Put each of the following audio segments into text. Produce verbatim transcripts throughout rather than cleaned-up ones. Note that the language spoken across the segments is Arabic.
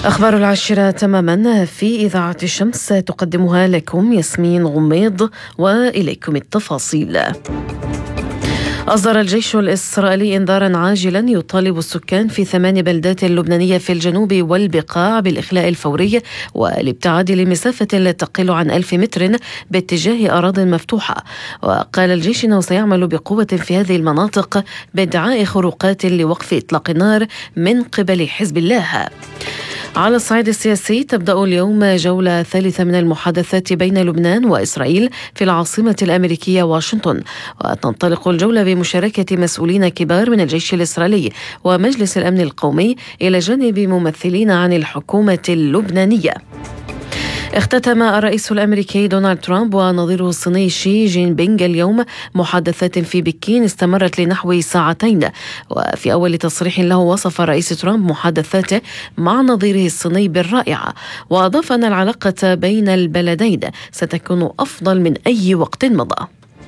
أخبار العاشرة تماما في إذاعة الشمس تقدمها لكم ياسمين غميض، وإليكم التفاصيل. أصدر الجيش الإسرائيلي إنذارا عاجلا يطالب السكان في ثمان بلدات لبنانية في الجنوب والبقاع بالإخلاء الفوري والابتعاد لمسافة لا تقل عن ألف متر باتجاه أراضٍ مفتوحة. وقال الجيش أنه سيعمل بقوة في هذه المناطق بادعاء خروقات لوقف إطلاق النار من قبل حزب الله. على الصعيد السياسي، تبدأ اليوم جولة ثالثة من المحادثات بين لبنان وإسرائيل في العاصمة الأمريكية واشنطن، وتنطلق الجولة بمشاركة مسؤولين كبار من الجيش الإسرائيلي ومجلس الأمن القومي إلى جانب ممثلين عن الحكومة اللبنانية. اختتم الرئيس الأمريكي دونالد ترامب ونظيره الصيني شي جين بينغ اليوم محادثات في بكين استمرت لنحو ساعتين. وفي أول تصريح له وصف رئيس ترامب محادثاته مع نظيره الصيني بالرائعة، وأضاف أن العلاقة بين البلدين ستكون أفضل من أي وقت مضى.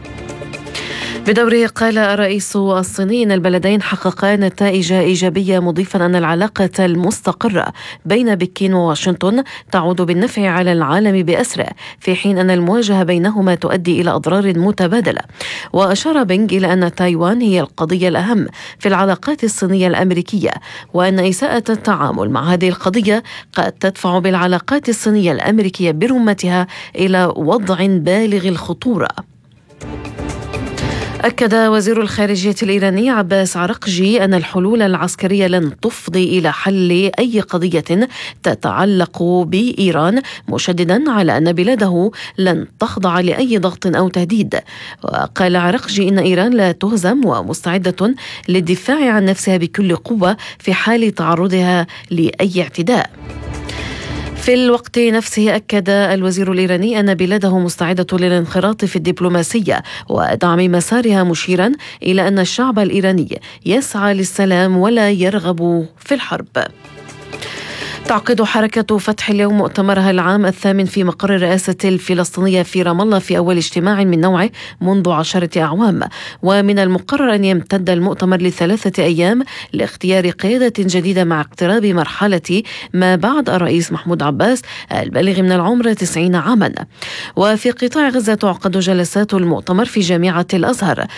بدوره قال الرئيس الصيني أن البلدين حققا نتائج إيجابية، مضيفا أن العلاقة المستقرة بين بكين وواشنطن تعود بالنفع على العالم بأسرع، في حين أن المواجهة بينهما تؤدي إلى أضرار متبادلة. وأشار بينغ إلى أن تايوان هي القضية الأهم في العلاقات الصينية الأمريكية، وأن إساءة التعامل مع هذه القضية قد تدفع بالعلاقات الصينية الأمريكية برمتها إلى وضع بالغ الخطورة. أكد وزير الخارجية الإيراني عباس عرقجي أن الحلول العسكرية لن تفضي إلى حل أي قضية تتعلق بإيران، مشددا على أن بلاده لن تخضع لأي ضغط أو تهديد. وقال عرقجي إن إيران لا تهزم ومستعدة للدفاع عن نفسها بكل قوة في حال تعرضها لأي اعتداء. في الوقت نفسه أكد الوزير الإيراني أن بلاده مستعدة للانخراط في الدبلوماسية ودعم مسارها، مشيرا إلى أن الشعب الإيراني يسعى للسلام ولا يرغب في الحرب. تعقد حركة فتح اليوم مؤتمرها العام الثامن في مقر الرئاسة الفلسطينية في رام الله في أول اجتماع من نوعه منذ عشرة أعوام، ومن المقرر أن يمتد المؤتمر لثلاثة أيام لاختيار قيادة جديدة مع اقتراب مرحلة ما بعد الرئيس محمود عباس البالغ من العمر تسعين عاما. وفي قطاع غزة تعقد جلسات المؤتمر في جامعة الأزهر،